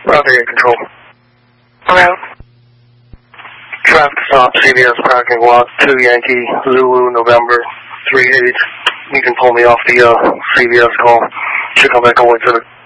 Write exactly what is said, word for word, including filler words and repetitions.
Roger, in control. Hello? Traffic stop, C V S parking lot, two Yankee, Zulu, November, three eight. You can pull me off the uh, C V S call. Should come back all the way to the